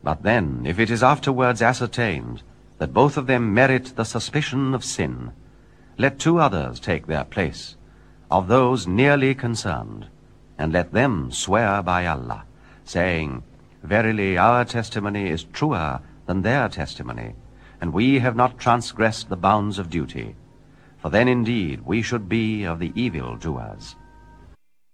But then, if it is afterwards ascertained that both of them merit the suspicion of sin, let two others take their place, of those nearly concerned, and let them swear by Allah, saying, Verily our testimony is truer than their testimony, and we have not transgressed the bounds of duty. For then indeed we should be of the evil doers.